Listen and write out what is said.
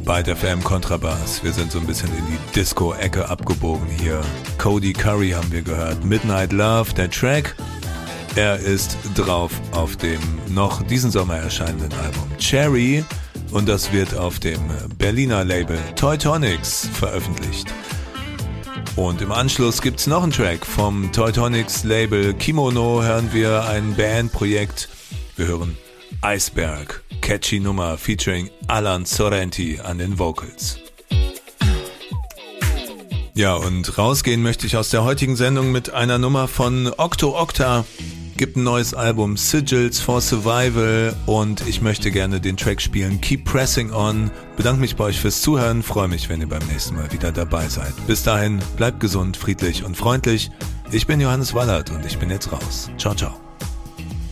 Byte FM Kontrabass. Wir sind so ein bisschen in die Disco-Ecke abgebogen hier. Cody Curry haben wir gehört. Midnight Love, der Track. Er ist drauf auf dem noch diesen Sommer erscheinenden Album Cherry und das wird auf dem Berliner Label Teutonics veröffentlicht. Und im Anschluss gibt's noch einen Track vom Teutonics Label Kimono, hören wir ein Bandprojekt. Wir hören Eisberg, catchy Nummer featuring Alan Sorrenti an den Vocals. Ja, und rausgehen möchte ich aus der heutigen Sendung mit einer Nummer von Octo Octa. Gibt ein neues Album, Sigils for Survival, und ich möchte gerne den Track spielen, Keep Pressing On. Bedanke mich bei euch fürs Zuhören, freue mich, wenn ihr beim nächsten Mal wieder dabei seid. Bis dahin, bleibt gesund, friedlich und freundlich. Ich bin Johannes Wallert und ich bin jetzt raus. Ciao, ciao.